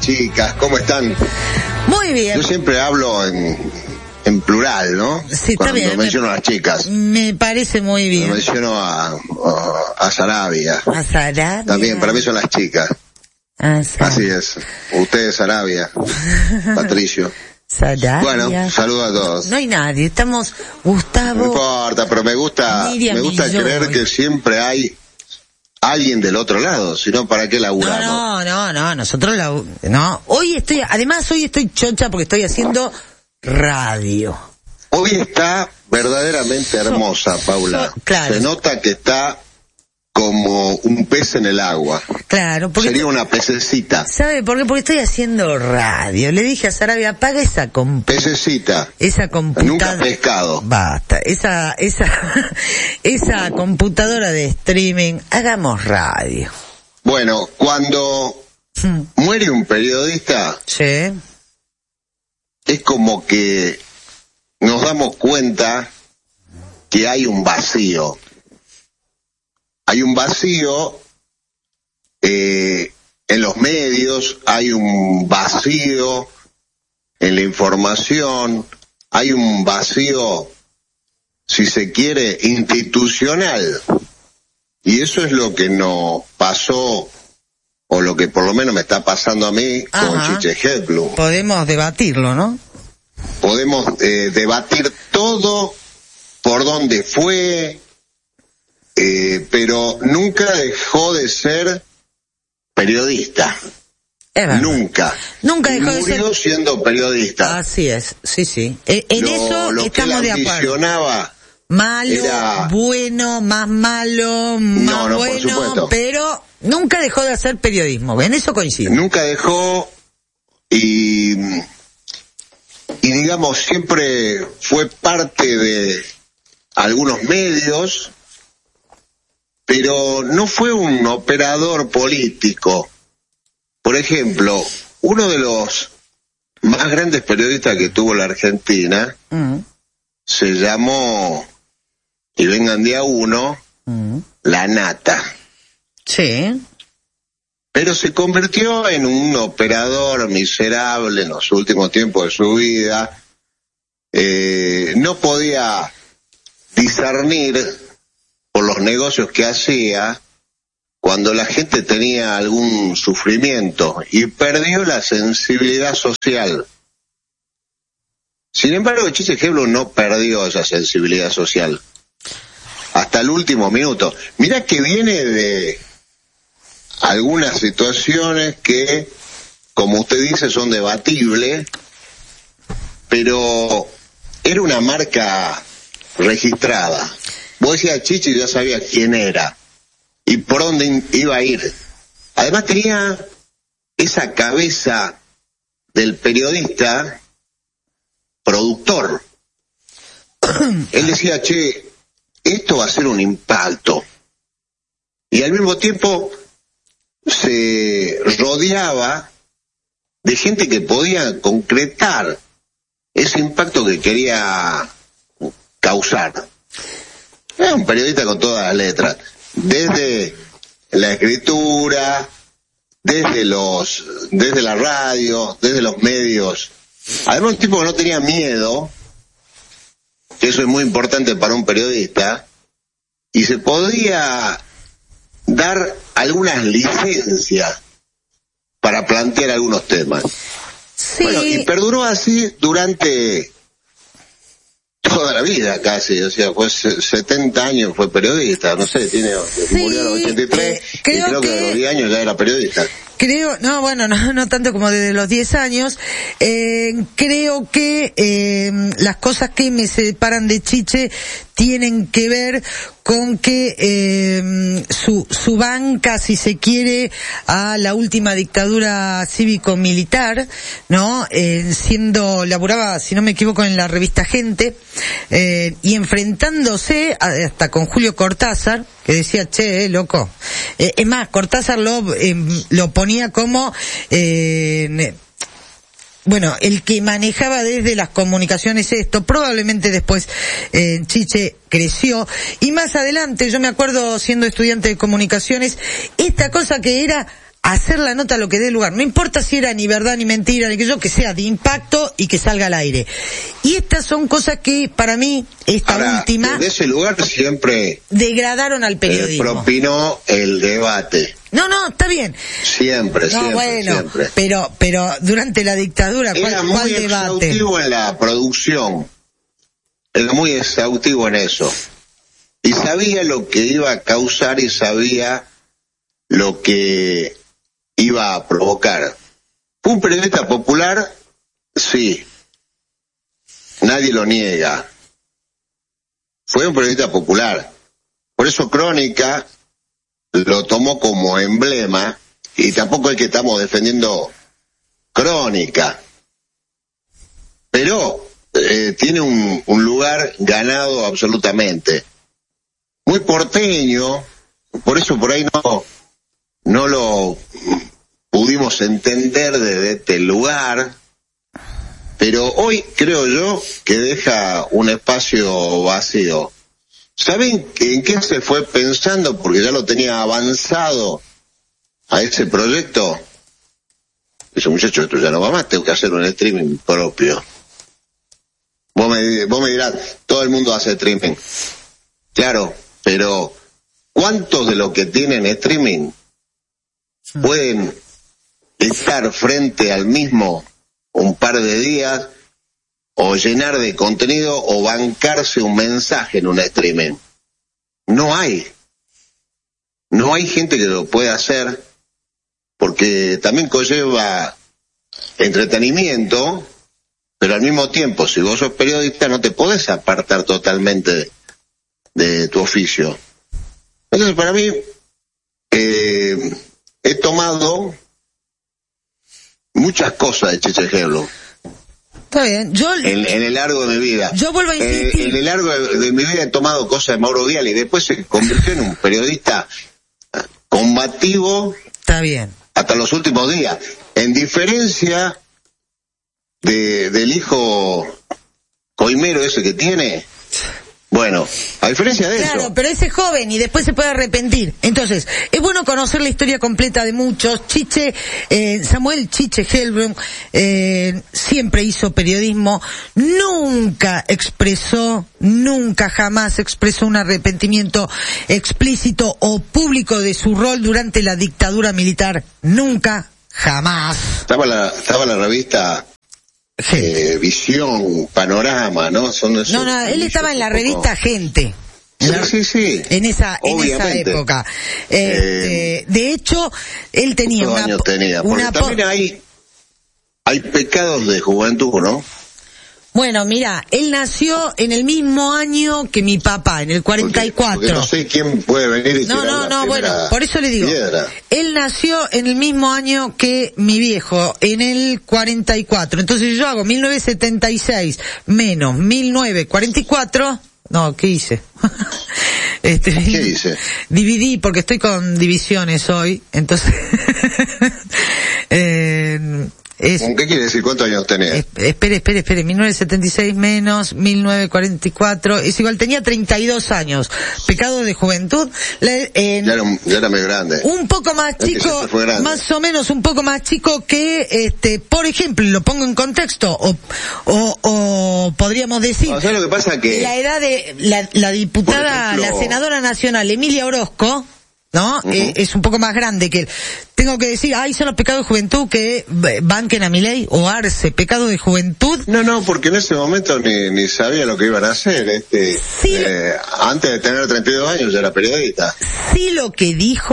chicas, ¿cómo están? Muy bien. Yo siempre hablo en plural, ¿no? Sí, está Cuando bien. menciono a las chicas. Me parece muy bien. Menciono a Sarabia. A Sarabia. También, para mí son las chicas. Así es. Usted es Sarabia. Patricio. Sarabia. Bueno, saludos a todos. No hay nadie, estamos Gustavo. No importa, pero me gusta creer que siempre hay alguien del otro lado, si no, ¿para qué laburamos? No, nosotros no. Hoy estoy chocha porque estoy haciendo radio. Hoy está verdaderamente hermosa, Paula. Claro. Se nota que está como un pez en el agua. Claro, porque sería una pececita. ¿Sabe por qué? Porque estoy haciendo radio. Le dije a Sarabia, apaga esa pececita. Esa computadora. Nunca pescado. Basta. Esa computadora de streaming, hagamos radio. Bueno, cuando muere un periodista, sí, es como que nos damos cuenta que hay un vacío. Hay un vacío en los medios, hay un vacío en la información, hay un vacío, si se quiere, institucional. Y eso es lo que nos pasó, o lo que por lo menos me está pasando a mí con Chiche Hedlund. Podemos debatirlo, ¿no? Podemos debatir todo, por dónde fue, pero nunca dejó de ser periodista. Nunca dejó de ser. Murió siendo periodista. Así es, sí. En eso estamos de acuerdo. Malo, bueno, más malo, más bueno, pero nunca dejó de hacer periodismo. En eso coincido. Nunca dejó y digamos siempre fue parte de algunos medios, pero no fue un operador político. Por ejemplo, uno de los más grandes periodistas que tuvo la Argentina se llamó, y vengan de a uno, La Nata. Sí. Pero se convirtió en un operador miserable en los últimos tiempos de su vida. No podía discernir por los negocios que hacía cuando la gente tenía algún sufrimiento y perdió la sensibilidad social. Sin embargo, Chiche Hedlund no perdió esa sensibilidad social hasta el último minuto. Mirá que viene de algunas situaciones que, como usted dice, son debatibles, pero era una marca registrada. Vos decías Chiche y ya sabía quién era y por dónde iba a ir. Además tenía esa cabeza del periodista productor. Él decía, esto va a ser un impacto. Y al mismo tiempo se rodeaba de gente que podía concretar ese impacto que quería causar. Era un periodista con todas las letras, desde la escritura, desde la radio, desde los medios. Además, un tipo que no tenía miedo, que eso es muy importante para un periodista, y se podía dar algunas licencias para plantear algunos temas. Sí. Bueno, y perduró así durante toda la vida casi, o sea, fue 70 años fue periodista, no sé, murió a los 83 y creo que a los 10 años ya era periodista. Creo, no tanto como desde los 10 años, creo que las cosas que me separan de Chiche tienen que ver con que su banca, si se quiere, a la última dictadura cívico-militar, ¿no? Laburaba, si no me equivoco, en la revista Gente, y enfrentándose hasta con Julio Cortázar, que decía, loco. Es más, Cortázar lo ponía como, el que manejaba desde las comunicaciones esto. Probablemente después Chiche creció, y más adelante, yo me acuerdo siendo estudiante de comunicaciones, esta cosa que era hacer la nota lo que dé lugar. No importa si era ni verdad ni mentira, ni que sea de impacto y que salga al aire. Y estas son cosas que, para mí, última... De ese lugar siempre... degradaron al periodismo. Propinó el debate. No, está bien. Siempre. Pero durante la dictadura, ¿cuál debate? Era muy exhaustivo en la producción. Era muy exhaustivo en eso. Y sabía lo que iba a causar y sabía lo que iba a provocar. ¿Fue un periodista popular? Sí. Nadie lo niega. Fue un periodista popular. Por eso Crónica lo tomó como emblema, y tampoco es que estamos defendiendo Crónica. Pero tiene un lugar ganado absolutamente. Muy porteño, por eso por ahí no lo pudimos entender desde este lugar, pero hoy creo yo que deja un espacio vacío. ¿Saben en qué se fue pensando? Porque ya lo tenía avanzado a ese proyecto. Ese muchacho, esto ya no va más, tengo que hacer un streaming propio. Vos me dirás, todo el mundo hace streaming. Claro, pero ¿cuántos de los que tienen streaming pueden estar frente al mismo un par de días o llenar de contenido o bancarse un mensaje en un streaming? No hay gente que lo pueda hacer, porque también conlleva entretenimiento, pero al mismo tiempo, si vos sos periodista, no te podés apartar totalmente de tu oficio. Entonces, para mí, he tomado muchas cosas de Chiche Helblum. Está bien. En el largo de mi vida. Yo vuelvo a insistir. En el largo de mi vida he tomado cosas de Mauro Viale y después se convirtió en un periodista combativo. Está bien. Hasta los últimos días. En diferencia del hijo coimero ese que tiene. Bueno, a diferencia de eso. Claro, pero ese es joven y después se puede arrepentir. Entonces, es bueno conocer la historia completa de muchos. Samuel Chiche Helblum siempre hizo periodismo, jamás expresó un arrepentimiento explícito o público de su rol durante la dictadura militar. Nunca, jamás. Estaba la revista Visión, Panorama, ¿no? Él estaba en la revista Gente. Sí. En esa época. De hecho, él tenía también hay pecados de juventud, ¿no? Bueno, mira, él nació en el mismo año que mi papá, en el 44. Porque no sé quién puede venir y bueno, por eso le digo. Piedra. Él nació en el mismo año que mi viejo, en el 44. Entonces yo hago 1976 menos 1944. No, ¿qué hice? ¿Qué hice? Dividí, porque estoy con divisiones hoy, entonces... ¿Qué quiere decir? ¿Cuántos años tenés? Espere, 1976 menos 1944, es igual, tenía 32 años. Pecado de juventud. Ya era muy grande. Un poco más chico, más o menos un poco más chico que, por ejemplo, lo pongo en contexto, o podríamos decir, ¿sabes lo que pasa? Que la edad de la diputada, la senadora nacional Emilia Orozco, ¿no? Uh-huh. Es un poco más grande que él. Tengo que decir, son los pecados de juventud que banquen a Milei o Arce, pecado de juventud. No, porque en ese momento ni sabía lo que iban a hacer. Antes de tener 32 años ya era periodista. ¿Sabés lo que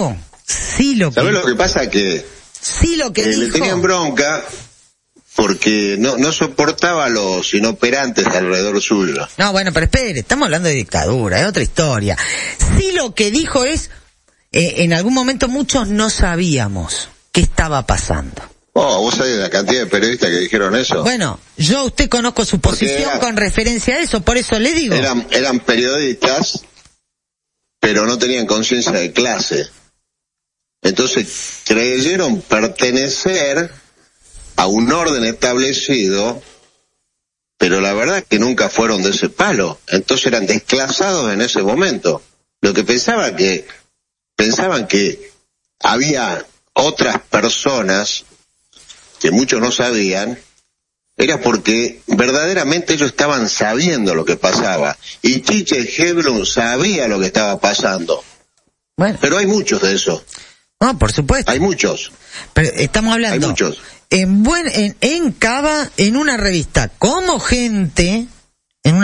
pasa? Que le tenían bronca porque no soportaba a los inoperantes alrededor suyo. No, bueno, pero espere, estamos hablando de dictadura, es otra historia. Sí, lo que dijo es, en algún momento muchos no sabíamos qué estaba pasando. ¿Vos sabés la cantidad de periodistas que dijeron eso? Bueno, usted conozco su posición con referencia a eso, por eso le digo. Eran periodistas, pero no tenían conciencia de clase. Entonces creyeron pertenecer a un orden establecido, pero la verdad que nunca fueron de ese palo. Entonces eran desclasados en ese momento. Lo que pensaban que había otras personas, que muchos no sabían, era porque verdaderamente ellos estaban sabiendo lo que pasaba. Y Chiche Hebron sabía lo que estaba pasando. Bueno. Pero hay muchos de eso. No, por supuesto. Hay muchos. Pero estamos hablando. Hay muchos. En Cava, en una revista como gente, en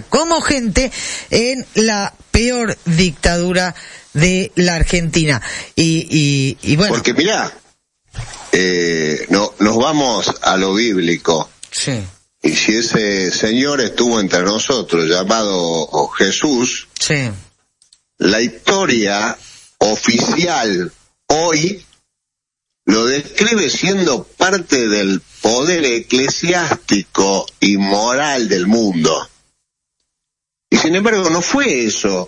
la peor dictadura de la Argentina. Y bueno. Porque mirá, nos vamos a lo bíblico. Sí. Y si ese señor estuvo entre nosotros, llamado Jesús, sí, la historia oficial hoy lo describe siendo parte del poder eclesiástico y moral del mundo. Y sin embargo no fue eso.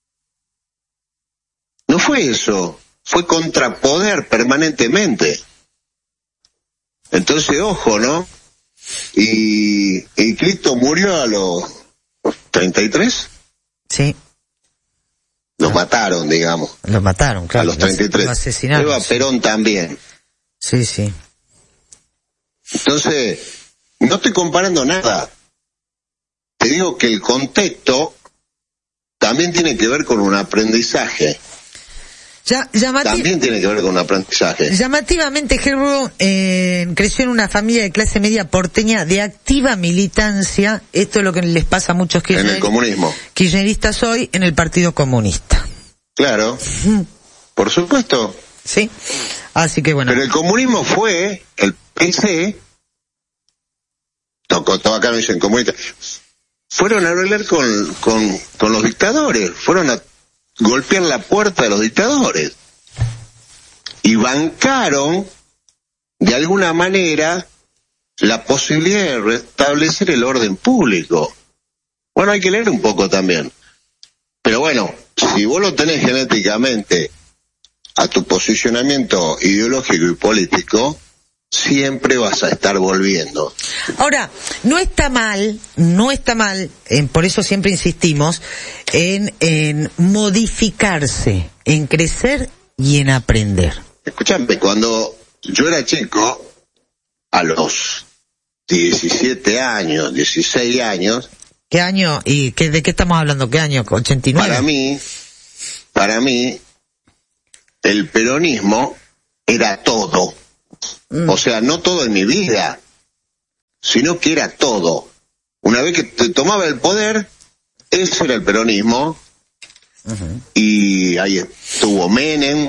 No fue eso. Fue contrapoder permanentemente. Entonces, ojo, ¿no? Y Cristo murió a los 33. Sí. Lo mataron, digamos. Lo mataron, claro. A los 33. Lo asesinaron. Eva Perón también. Sí, sí. Entonces, no estoy comparando nada. Te digo que el contexto también tiene que ver con un aprendizaje. También tiene que ver con un aprendizaje. Llamativamente, Hebron creció en una familia de clase media porteña de activa militancia. Esto es lo que les pasa a muchos en el comunismo. Kirchneristas hoy en el Partido Comunista. Claro, por supuesto. Sí, así que bueno. Pero el comunismo fue, el PC, no, acá no dicen comunistas, fueron a bailar con los dictadores, fueron a golpear la puerta de los dictadores y bancaron de alguna manera la posibilidad de restablecer el orden público. Bueno, hay que leer un poco también, pero bueno, si vos lo tenés genéticamente a tu posicionamiento ideológico y político, siempre vas a estar volviendo. Ahora, no está mal, por eso siempre insistimos, en modificarse, en crecer y en aprender. Escúchame, cuando yo era chico, a los 17 años, 16 años... ¿Qué año? ¿Y de qué estamos hablando? ¿Qué año? ¿89? Para mí, el peronismo era todo. O sea, no todo en mi vida, sino que era todo. Una vez que te tomaba el poder, eso era el peronismo. Y ahí estuvo Menem,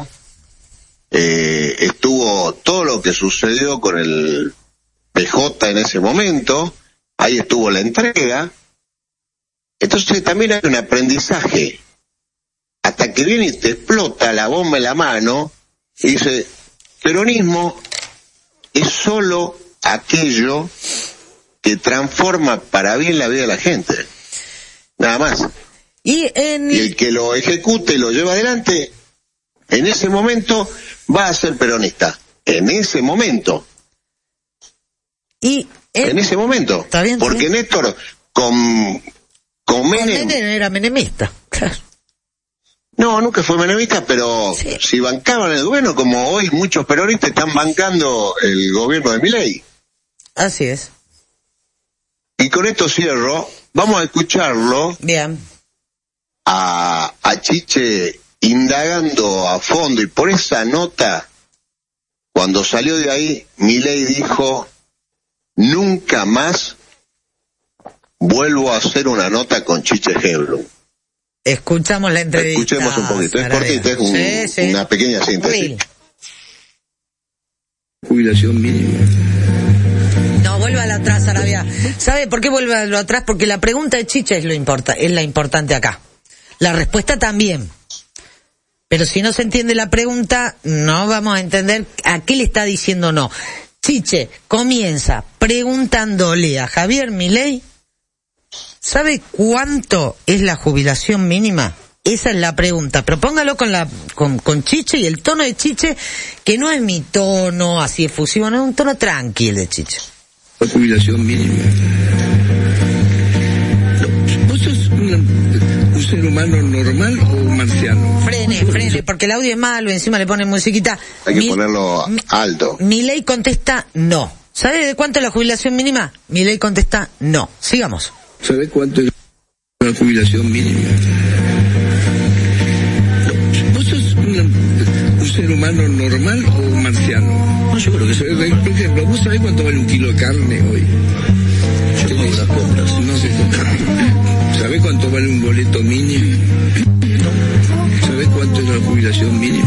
estuvo todo lo que sucedió con el PJ en ese momento, ahí estuvo la entrega. Entonces también hay un aprendizaje, hasta que viene y te explota la bomba en la mano y dice, peronismo es solo aquello que transforma para bien la vida de la gente, nada más. Y el que lo ejecute y lo lleva adelante, en ese momento va a ser peronista, en ese momento. En ese momento. ¿Está bien, porque sí? Néstor, con Menem era menemista, claro. No, nunca fue menemista, pero sí, si bancaban el gobierno, como hoy muchos peronistas están bancando el gobierno de Milei. Así es. Y con esto cierro, vamos a escucharlo. Bien. A Chiche indagando a fondo, y por esa nota, cuando salió de ahí, Milei dijo, nunca más vuelvo a hacer una nota con Chiche Hebron. Escuchamos la entrevista. Escuchemos un poquito, es cortita, es una pequeña síntesis. Jubilación mínima. No, vuélvalo atrás, Arabia. ¿Sabe por qué vuélvalo atrás? Porque la pregunta de Chiche es la importante acá. La respuesta también. Pero si no se entiende la pregunta, no vamos a entender a qué le está diciendo no. Chiche comienza preguntándole a Javier Milei, ¿sabe cuánto es la jubilación mínima? Esa es la pregunta, pero póngalo con Chiche, y el tono de Chiche, que no es mi tono así efusivo, no es un tono tranquilo de Chiche. La jubilación mínima. No, vos sos un ser humano normal o un marciano? Frene, porque el audio es malo, encima le ponen musiquita. Hay que ponerlo alto. Milei contesta no. ¿Sabe de cuánto es la jubilación mínima? Milei contesta no. Sigamos. ¿Sabe cuánto es la jubilación mínima? ¿Vos sos un ser humano normal o un marciano? No, yo creo que soy. Por ejemplo, ¿vos sabés cuánto vale un kilo de carne hoy? Yo hago las compras. No sé. ¿Sabés cuánto vale un boleto mínimo?